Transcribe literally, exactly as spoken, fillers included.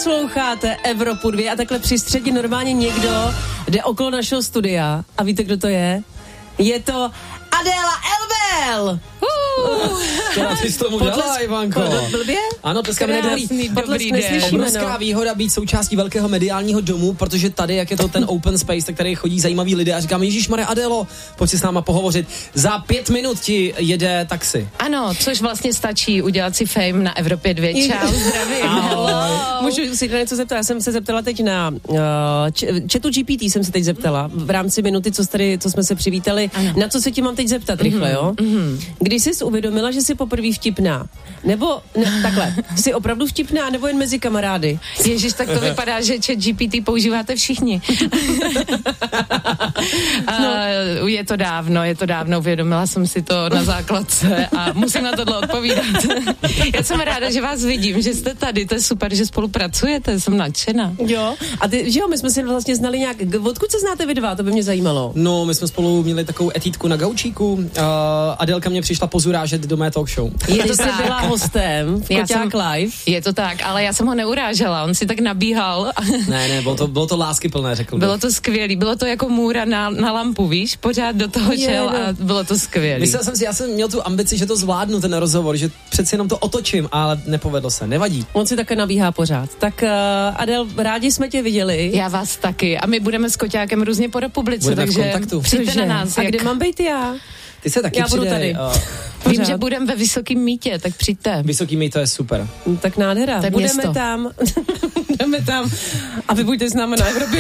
Posloucháte Evropu dvě a takhle při středě normálně někdo jde okolo našeho studia a víte, kdo to je? Je to Adéla Elbel! Která ty jsi tomu dala, Ivanko. Blbě? Ano, dneska mi nedarí. Obrovská výhoda být součástí velkého mediálního domu, protože tady, jak je to ten open space, tak tady chodí zajímaví lidé a říkám, ježišmarja, Adélo, pojď si s náma pohovořit. Za pět minut ti jede taxi. Ano, což vlastně stačí udělat si fame na Evropě dvě. Čau, zdravím. Ahoj. Můžu si něco zeptat? Já jsem se zeptala teď na uh, chatu G P T jsem se teď zeptala v rámci minuty, co, tady, co jsme se přivítali. Ano. Na co se ti mám teď zeptat rychle, mm-hmm. jo? Mm-hmm. Když jsi uvědomila, že jsi poprvé vtipná, nebo ne, takhle, jsi opravdu vtipná, nebo jen mezi kamarády? Ježiš, tak to vypadá, že chat G P T používáte všichni. No. Uh, je to dávno, je to dávno, uvědomila jsem si to na základce a musím na tohle odpovídat. Já jsem ráda, že vás vidím, že jste tady, to je super, že spolupracujete, jsem nadšená. Jo, a ty, že jo, my jsme si vlastně znali nějak, odkud se znáte vy dva, to by mě zajímalo. No, my jsme spolu měli takovou etítku na gaučíku, uh, Adélka mě přišla pozurážet do mé talk show. Je to jsi byla hostem v Koťák Live. Je to tak, ale já jsem ho neurážela, on si tak nabíhal. Ne, ne, bylo to, bylo to láskyplné, řekl bych. Bylo to skvělý, bylo to jako můra na, na lampu, víš, pořád do toho šel a bylo to skvělý. Myslel jsem si, já jsem měl tu ambici, že to zvládnu, ten rozhovor, že přeci jenom to otočím, ale nepovedlo se, nevadí. On si také nabíhá pořád. Tak uh, Adel, rádi jsme tě viděli. Já vás taky a my budeme s Koťákem různě po republice, budeme takže přijďte na nás. A jak... kde mám být já? Ty se taky já přijde, budu tady. Uh, Vím, že budeme ve Vysokým Mýtě, tak přijďte. Vysoký Mýt, to je super. Tak nádhera. Budeme tam. Budeme tam. A vy buďte s námi na Evropě.